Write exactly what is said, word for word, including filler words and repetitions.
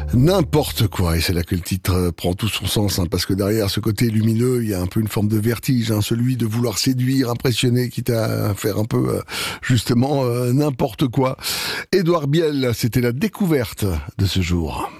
N'importe quoi, et c'est là que le titre euh, prend tout son sens, hein, parce que derrière ce côté lumineux, il y a un peu une forme de vertige, hein, celui de vouloir séduire, impressionner, quitte à faire un peu euh, justement euh, n'importe quoi. Édouard Biel, c'était la découverte de ce jour.